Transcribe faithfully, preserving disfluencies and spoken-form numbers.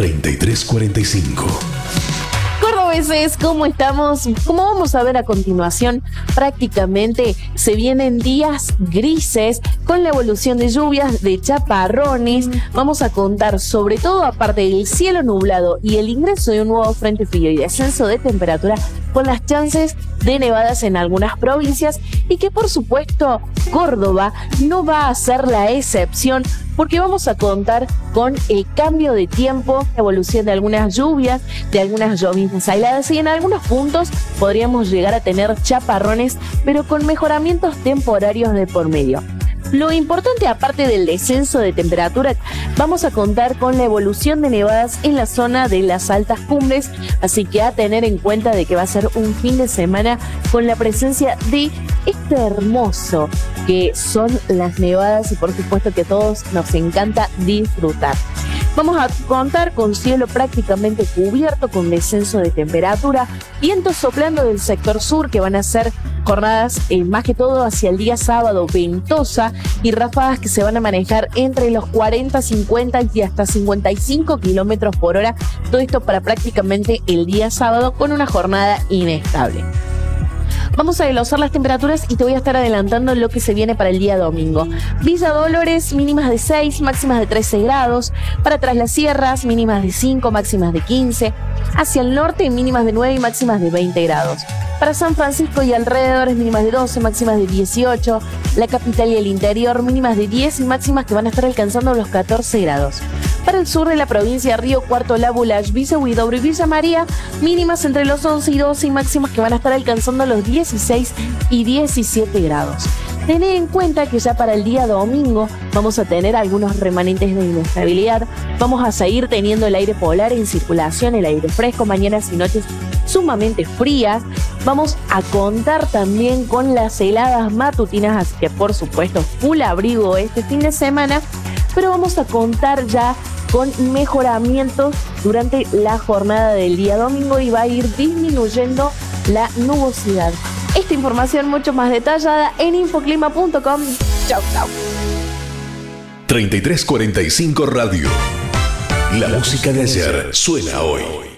treinta y tres cuarenta y cinco. Cordobeses, ¿cómo estamos? Como vamos a ver a continuación, prácticamente se vienen días grises con la evolución de lluvias, de chaparrones. Vamos a contar sobre todo, aparte del cielo nublado y el ingreso de un nuevo frente frío y descenso de temperatura, con las chances de nevadas en algunas provincias, y que por supuesto Córdoba no va a ser la excepción, porque vamos a contar con el cambio de tiempo, evolución de algunas lluvias, de algunas lloviznas aisladas, y en algunos puntos podríamos llegar a tener chaparrones, pero con mejoramientos temporarios de por medio. Lo importante, aparte del descenso de temperatura, vamos a contar con la evolución de nevadas en la zona de las altas cumbres, así que a tener en cuenta de que va a ser un fin de semana con la presencia de este hermoso que son las nevadas, y por supuesto que a todos nos encanta disfrutar. Vamos a contar con cielo prácticamente cubierto, con descenso de temperatura, vientos soplando del sector sur, que van a ser jornadas eh, más que todo hacia el día sábado ventosa, y ráfagas que se van a manejar entre los cuarenta, cincuenta y hasta cincuenta y cinco kilómetros por hora. Todo esto para prácticamente el día sábado, con una jornada inestable. Vamos a desglosar las temperaturas y te voy a estar adelantando lo que se viene para el día domingo. Villa Dolores, mínimas de seis, máximas de trece grados. Para Tras las Sierras, mínimas de cinco, máximas de quince. Hacia el norte, mínimas de nueve y máximas de veinte grados. Para San Francisco y alrededores, mínimas de doce, máximas de dieciocho. La capital y el interior, mínimas de diez y máximas que van a estar alcanzando los catorce grados. Para el sur de la provincia, Río Cuarto, La Bulache, Villa Huidobro y Villa María, mínimas entre los once y doce y máximas que van a estar alcanzando los dieciséis y diecisiete grados. Tened en cuenta que ya para el día domingo vamos a tener algunos remanentes de inestabilidad. Vamos a seguir teniendo el aire polar en circulación, el aire fresco, mañanas y noches sumamente frías. Vamos a contar también con las heladas matutinas, así que por supuesto full abrigo este fin de semana, pero vamos a contar ya con mejoramientos durante la jornada del día domingo, y va a ir disminuyendo la nubosidad. Esta información mucho más detallada en infoclima punto com. Chau, chau. treinta y tres cuarenta y cinco Radio. La música de ayer suena hoy.